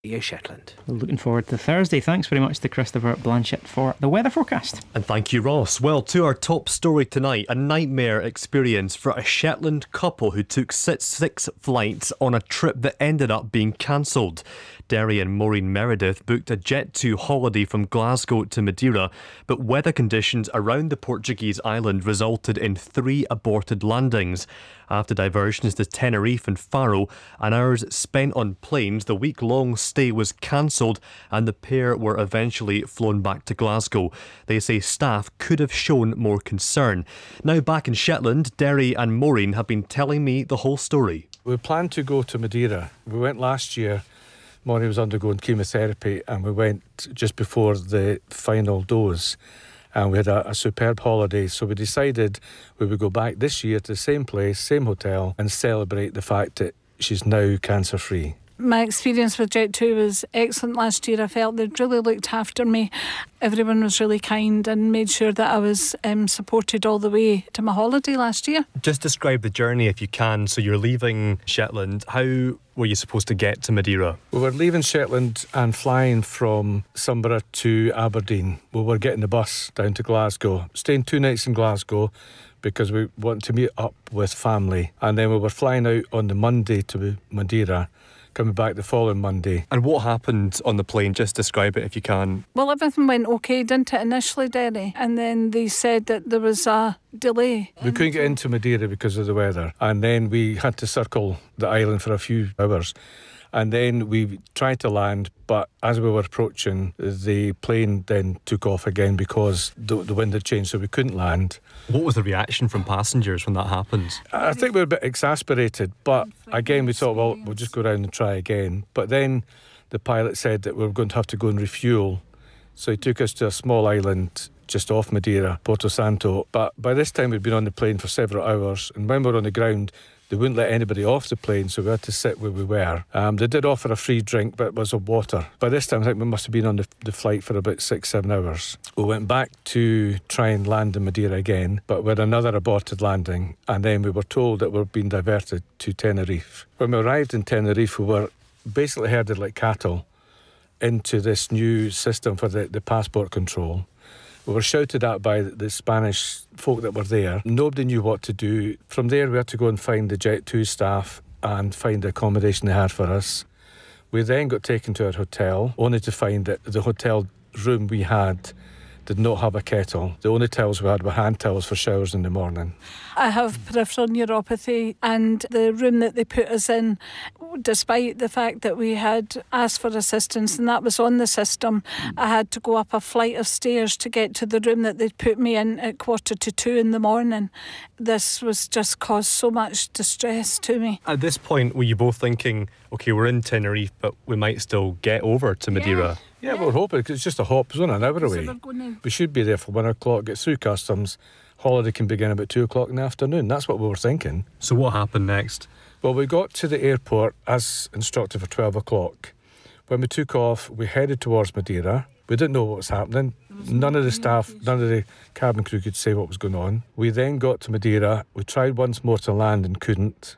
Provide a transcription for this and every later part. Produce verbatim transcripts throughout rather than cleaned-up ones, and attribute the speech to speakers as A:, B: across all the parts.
A: Radio Shetland.
B: Looking forward to Thursday. Thanks very much to Christopher Blanchett for the weather forecast.
C: And thank you, Ross. Well, to our top story tonight, a nightmare experience for a Shetland couple who took six, six flights on a trip that ended up being cancelled. Derry and Maureen Meredith booked a Jet two holiday from Glasgow to Madeira, but weather conditions around the Portuguese island resulted in three aborted landings. After diversions to Tenerife and Faro and hours spent on planes, the week-long stay was cancelled and the pair were eventually flown back to Glasgow. They say staff could have shown more concern. Now back in Shetland, Derry and Maureen have been telling me the whole story.
D: We planned to go to Madeira. We went last year. Maureen was undergoing chemotherapy and we went just before the final dose. And we had a, a superb holiday, so we decided we would go back this year to the same place, same hotel, and celebrate the fact that she's now cancer-free.
E: My experience with Jet two was excellent last year. I felt they'd really looked after me. Everyone was really kind and made sure that I was um, supported all the way to my holiday last year.
C: Just describe the journey if you can. So you're leaving Shetland. How were you supposed to get to Madeira?
D: We were leaving Shetland and flying from Sunborough to Aberdeen. We were getting the bus down to Glasgow, staying two nights in Glasgow because we want to meet up with family. And then we were flying out on the Monday to Madeira, coming back the following Monday.
C: And what happened on the plane? Just describe it if you can.
E: Well, everything went okay, didn't it, initially, Derry? And then they said that there was a delay.
D: We couldn't get into Madeira because of the weather. And then we had to circle the island for a few hours. And then we tried to land, but as we were approaching, the plane then took off again because the, the wind had changed, so we couldn't land.
C: What was the reaction from passengers when that happened?
D: I think we were a bit exasperated, but again we thought, well, we'll just go around and try again. But then the pilot said that we were going to have to go and refuel, so he took us to a small island just off Madeira, Porto Santo. But by this time we'd been on the plane for several hours, and when we were on the ground, they wouldn't let anybody off the plane, so we had to sit where we were. Um, they did offer a free drink, but it was of water. By this time, I think we must have been on the, the flight for about six, seven hours. We went back to try and land in Madeira again, but with another aborted landing, and then we were told that we were being diverted to Tenerife. When we arrived in Tenerife, we were basically herded like cattle into this new system for the, the passport control. We were shouted at by the Spanish folk that were there. Nobody knew what to do. From there, we had to go and find the Jet two staff and find the accommodation they had for us. We then got taken to our hotel, only to find that the hotel room we had did not have a kettle. The only towels we had were hand towels for showers in the morning.
E: I have peripheral neuropathy, and the room that they put us in, despite the fact that we had asked for assistance and that was on the system, I had to go up a flight of stairs to get to the room that they'd put me in at quarter to two in the morning. This was just caused so much distress to me.
C: At this point, were you both thinking, OK, we're in Tenerife, but we might still get over to Madeira?
D: Yeah, yeah, we were hoping, because it's just a hop, it's only an hour away.
E: So to...
D: We should be there for one o'clock, get through customs. Holiday can begin about two o'clock in the afternoon. That's what we were thinking.
C: So what happened next?
D: Well, we got to the airport as instructed for twelve o'clock. When we took off, we headed towards Madeira. We didn't know what was happening. None of the staff, none of the cabin crew could say what was going on. We then got to Madeira. We tried once more to land and couldn't.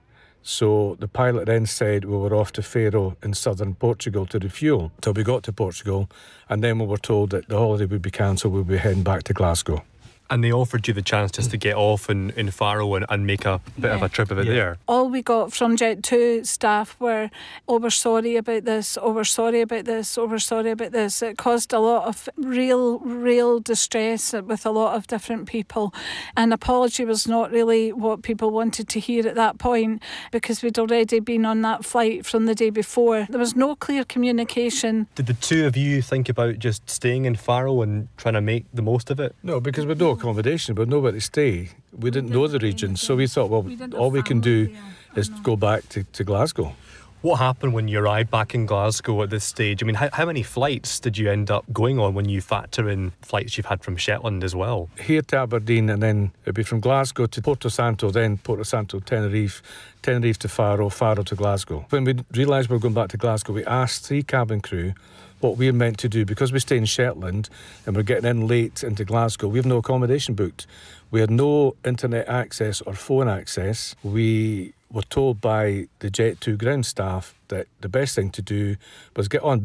D: So the pilot then said we were off to Faro in southern Portugal to refuel till we got to Portugal, and then we were told that the holiday would be cancelled. We'd be heading back to Glasgow.
C: And they offered you the chance just to get off in, in Faro and, and make a bit yeah. of a trip of it yeah. there.
E: All we got from Jet two staff were, oh, we're sorry about this, oh, we're sorry about this, oh, we're sorry about this. It caused a lot of real, real distress with a lot of different people. An apology was not really what people wanted to hear at that point, because we'd already been on that flight from the day before. There was no clear communication.
C: Did the two of you think about just staying in Faro and trying to make the most of it?
D: No, because we don't accommodation, but nowhere to stay. We didn't know the region, so we thought, well, we all we can do is go back to, to Glasgow.
C: What happened when you arrived back in Glasgow at this stage? I mean, how, how many flights did you end up going on when you factor in flights you've had from Shetland as well?
D: Here to Aberdeen, and then it'd be from Glasgow to Porto Santo, then Porto Santo, Tenerife, Tenerife to Faro, Faro to Glasgow. When we realised we were going back to Glasgow, we asked three cabin crew what we're meant to do. Because we stay in Shetland and we're getting in late into Glasgow, we have no accommodation booked. We had no internet access or phone access. We were told by the Jet two ground staff that the best thing to do was get on